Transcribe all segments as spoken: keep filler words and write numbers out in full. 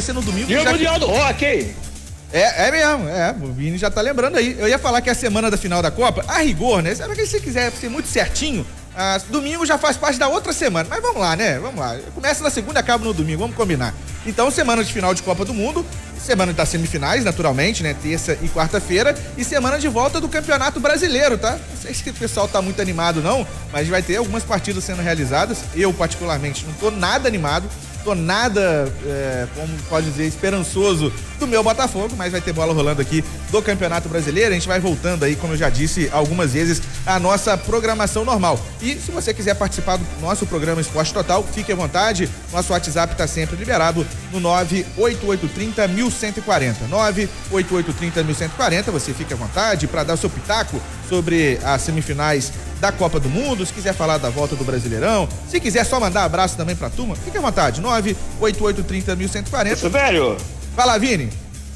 ser no domingo. Dia já Mundial que... do Rock, hein? É, é mesmo, é, o Vini já tá lembrando aí. Eu ia falar que é a semana da final da Copa, a rigor, né? Será que se você quiser ser muito certinho, ah, domingo já faz parte da outra semana. Mas vamos lá, né? Vamos lá. Começa na segunda e acaba no domingo, vamos combinar. Então, semana de final de Copa do Mundo, semana das semifinais, naturalmente, né? Terça e quarta-feira, e semana de volta do Campeonato Brasileiro, tá? Não sei se o pessoal tá muito animado, não, mas vai ter algumas partidas sendo realizadas. Eu, particularmente, não tô nada animado. Tô nada, é, como pode dizer, esperançoso do meu Botafogo, mas vai ter bola rolando aqui do Campeonato Brasileiro. A gente vai voltando aí, como eu já disse algumas vezes, a nossa programação normal. E se você quiser participar do nosso programa Esporte Total, fique à vontade. Nosso WhatsApp tá sempre liberado no nove oito oito três zero um um quatro zero. nove oito oito três zero um um quatro zero. Você fique à vontade para dar o seu pitaco sobre as semifinais da Copa do Mundo, se quiser falar da volta do Brasileirão, se quiser só mandar abraço também pra turma, fique à vontade, nove oito oito três zero um um quatro zero. Isso, velho. Vai lá, Vini.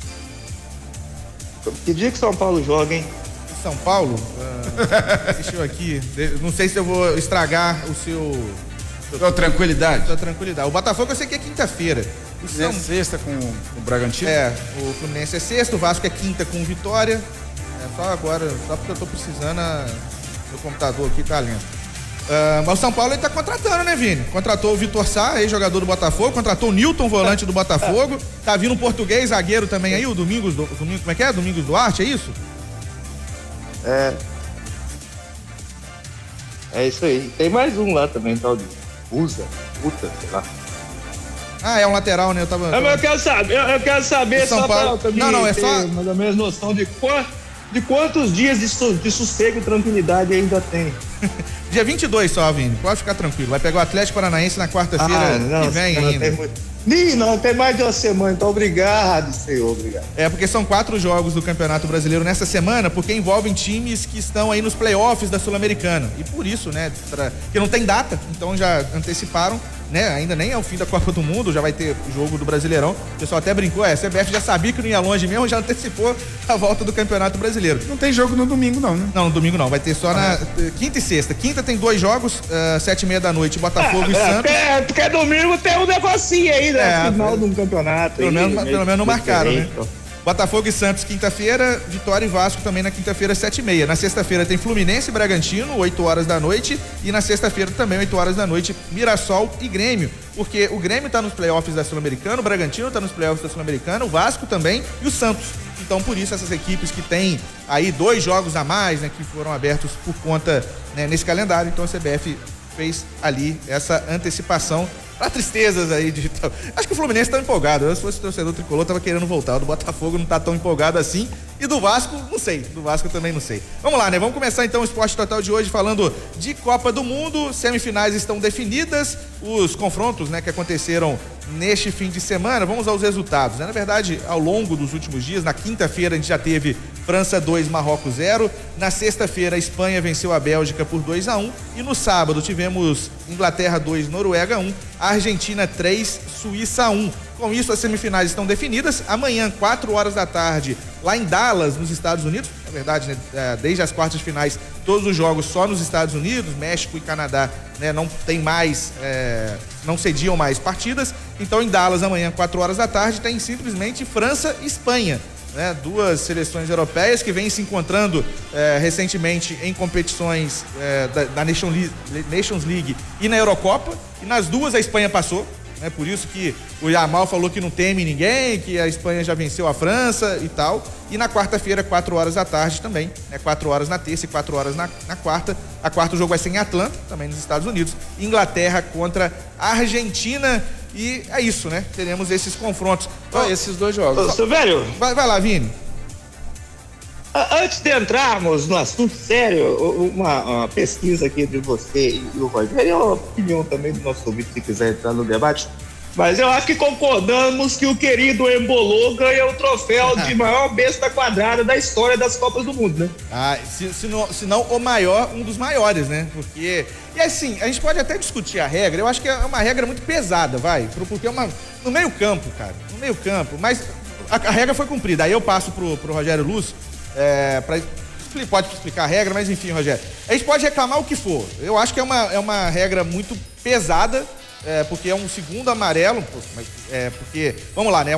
Que dia que São Paulo joga, hein? São Paulo? Uh, deixa eu aqui, não sei se eu vou estragar o seu... Sua tranquilidade. Sua tranquilidade. O Botafogo eu sei que é quinta-feira. O São... é sexta com o Bragantino? É, o Fluminense é sexta, o Vasco é quinta com Vitória. É só agora, só porque eu tô precisando... A... Meu computador aqui tá lento. Uh, mas o São Paulo ele tá contratando, né, Vini? Contratou o Vitor Sá, ex-jogador do Botafogo, contratou o Newton, volante do Botafogo. Tá vindo um português, zagueiro também aí, o Domingos, do, Domingos, como é que é? Domingos Duarte, é isso? É. É isso aí. Tem mais um lá também, tal de Usa, Puta, sei lá. Ah, é um lateral, né? Eu tava. É, mas eu quero saber, eu, eu quero saber São só Paulo... pra também não, não, é ter só... mais ou menos noção de quanto. De quantos dias de, su, de sossego e tranquilidade ainda tem? Dia vinte e dois só, Vini. Pode ficar tranquilo. Vai pegar o Atlético Paranaense na quarta-feira ah, que vem ainda. Tem muito... Nem, não, tem mais de uma semana, então obrigado, senhor, obrigado. É, porque são quatro jogos do Campeonato Brasileiro nessa semana, porque envolvem times que estão aí nos playoffs da Sul-Americana. E por isso, né, pra... que não tem data, então já anteciparam, né, ainda nem é o fim da Copa do Mundo, já vai ter o jogo do Brasileirão. O pessoal até brincou, é, a C B F já sabia que não ia longe mesmo, já antecipou a volta do Campeonato Brasileiro. Não tem jogo no domingo não, né? Não, no domingo não, vai ter só na quinta e sexta. Quinta tem dois jogos, uh, sete e meia da noite, Botafogo é, e é, Santos. É, porque domingo tem um negocinho aí, né? É, final de um campeonato. Pelo, aí, menos, pelo menos não marcaram, né? Então. Botafogo e Santos, quinta-feira, Vitória e Vasco também na quinta-feira, sete e meia. Na sexta-feira tem Fluminense e Bragantino, oito horas da noite. E na sexta-feira também, oito horas da noite, Mirassol e Grêmio. Porque o Grêmio tá nos playoffs da Sul-Americana, o Bragantino tá nos playoffs da Sul-Americana, o Vasco também e o Santos. Então, por isso, essas equipes que têm aí dois jogos a mais, né, que foram abertos por conta, né, nesse calendário. Então, a C B F fez ali essa antecipação para tristezas aí de... Acho que o Fluminense tá empolgado. Eu, se fosse torcedor tricolor, tava querendo voltar. O do Botafogo não tá tão empolgado assim. E do Vasco, não sei. Do Vasco também não sei. Vamos lá, né? Vamos começar então o Esporte Total de hoje falando de Copa do Mundo. Semifinais estão definidas. Os confrontos, né, que aconteceram neste fim de semana. Vamos aos resultados, né? Na verdade, ao longo dos últimos dias, na quinta-feira a gente já teve França dois, Marrocos zero. Na sexta-feira, a Espanha venceu a Bélgica por dois a um. E no sábado tivemos Inglaterra dois, Noruega um. Argentina três, Suíça um. Com isso, as semifinais estão definidas. Amanhã, quatro horas da tarde, lá em Dallas, nos Estados Unidos. Na verdade, né, desde as quartas de finais, todos os jogos só nos Estados Unidos. México e Canadá, né, não tem mais, é, não cediam mais partidas. Então, em Dallas, amanhã, quatro horas da tarde, tem simplesmente França e Espanha. Né, duas seleções europeias que vêm se encontrando é, recentemente em competições é, da, da Nations League, Nations League e na Eurocopa, e nas duas a Espanha passou, né, por isso que o Yamal falou que não teme ninguém, que a Espanha já venceu a França e tal. E na quarta-feira, quatro horas da tarde também, né, quatro horas na terça e quatro horas na, na quarta. A quarta jogo vai ser em Atlanta, também nos Estados Unidos. Inglaterra contra a Argentina. E é isso, né? Teremos esses confrontos. Ah, oh, esses dois jogos. Ô, velho. Vai, vai lá, Vini. Antes de entrarmos no assunto sério, uma, uma pesquisa aqui entre você e o Rogério, e uma opinião também do nosso ouvinte, se quiser entrar no debate. Mas eu acho que concordamos que o querido Embolou ganha o troféu de maior besta quadrada da história das Copas do Mundo, né? Ah, se, se, não, se não o maior, um dos maiores, né? Porque... E assim, a gente pode até discutir a regra, eu acho que é uma regra muito pesada, vai, porque é uma... No meio campo, cara, no meio campo, mas a, a regra foi cumprida. Aí eu passo pro, pro Rogério Lúcio, é, pra... Pode explicar a regra, mas enfim, Rogério. A gente pode reclamar o que for. Eu acho que é uma, é uma regra muito pesada, é, porque é um segundo amarelo, mas, é, porque, vamos lá, né?